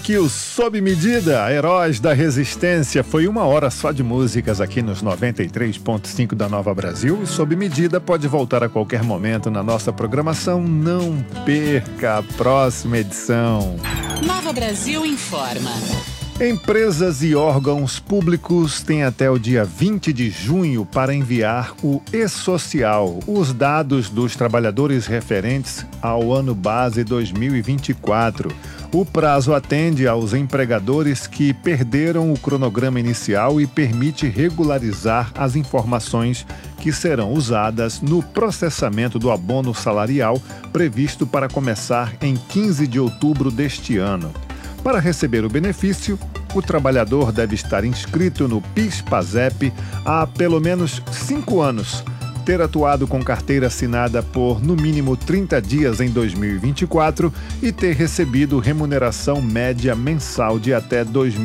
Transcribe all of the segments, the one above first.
Que o Sob Medida, Heróis da Resistência, foi 1 hora só de músicas aqui nos 93.5 da Nova Brasil. E Sob Medida pode voltar a qualquer momento na nossa programação. Não perca a próxima edição. Nova Brasil informa. Empresas e órgãos públicos têm até o dia 20 de junho para enviar o E-Social, os dados dos trabalhadores referentes ao ano base 2024. O prazo atende aos empregadores que perderam o cronograma inicial e permite regularizar as informações que serão usadas no processamento do abono salarial previsto para começar em 15 de outubro deste ano. Para receber o benefício, o trabalhador deve estar inscrito no PIS/PASEP há pelo menos 5 anos, ter atuado com carteira assinada por no mínimo 30 dias em 2024 e ter recebido remuneração média mensal de até R$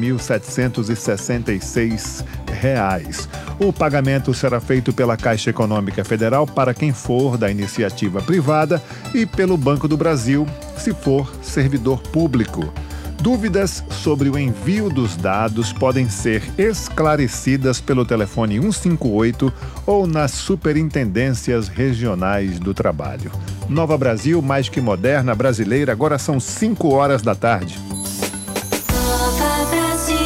2.766. O pagamento será feito pela Caixa Econômica Federal para quem for da iniciativa privada e pelo Banco do Brasil, se for servidor público. Dúvidas sobre o envio dos dados podem ser esclarecidas pelo telefone 158 ou nas superintendências regionais do trabalho. Nova Brasil, mais que moderna, brasileira, agora são 5 horas da tarde. Nova Brasil.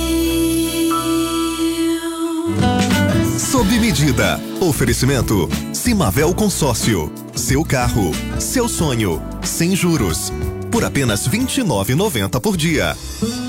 Sob Medida. Oferecimento Simavel Consórcio. Seu carro, seu sonho, sem juros. Por apenas R$ 29,90 por dia.